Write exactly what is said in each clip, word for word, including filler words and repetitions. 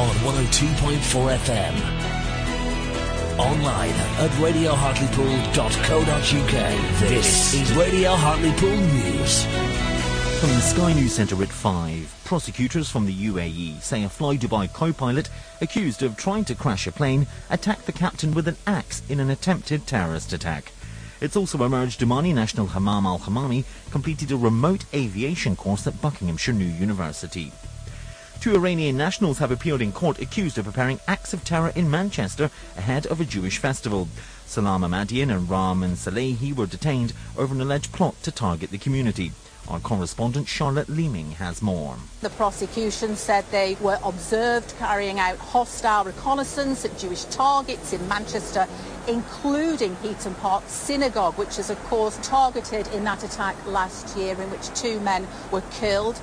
on one oh two point four F M. Online at radio hartlepool dot co dot uk. This is Radio Hartlepool News. From the Sky News Centre at five, prosecutors from the U A E say a Fly Dubai co-pilot accused of trying to crash a plane attacked the captain with an axe in an attempted terrorist attack. It's also emerged Omani national Hamam Al-Hamami completed a remote aviation course at Buckinghamshire New University. Two Iranian nationals have appeared in court accused of preparing acts of terror in Manchester ahead of a Jewish festival. Salam Ahmadian and Rahman Salehi were detained over an alleged plot to target the community. Our correspondent Charlotte Leeming has more. The prosecution said they were observed carrying out hostile reconnaissance at Jewish targets in Manchester, including Heaton Park Synagogue, which is of course targeted in that attack last year in which two men were killed.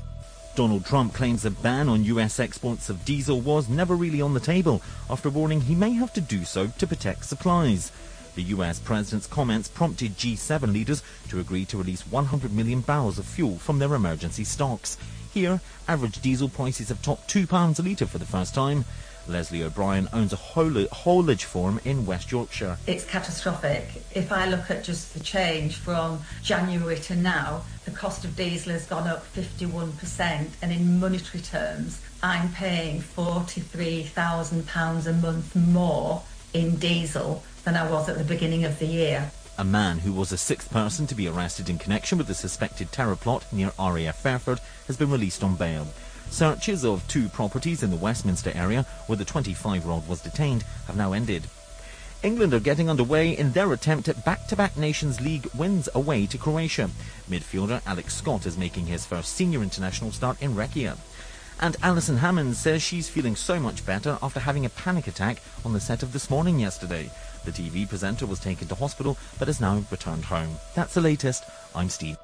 Donald Trump claims a ban on U S exports of diesel was never really on the table, after warning he may have to do so to protect supplies. The U S president's comments prompted G seven leaders to agree to release one hundred million barrels of fuel from their emergency stocks. Here, average diesel prices have topped two pounds a litre for the first time. Leslie O'Brien owns a haulage farm in West Yorkshire. It's catastrophic. If I look at just the change from January to now, the cost of diesel has gone up fifty-one percent, and in monetary terms, I'm paying forty-three thousand pounds a month more in diesel than I was at the beginning of the year. A man who was the sixth person to be arrested in connection with the suspected terror plot near R A F Fairford has been released on bail. Searches of two properties in the Westminster area where the twenty-five-year-old was detained have now ended. England are getting underway in their attempt at back-to-back Nations League wins away to Croatia. Midfielder Alex Scott is making his first senior international start in Rekia. And Alison Hammond says she's feeling so much better after having a panic attack on the set of This Morning yesterday. The T V presenter was taken to hospital but has now returned home. That's the latest. I'm Steve.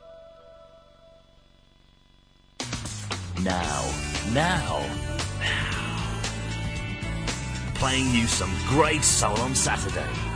Now, now, now. Playing you some great soul on Saturday.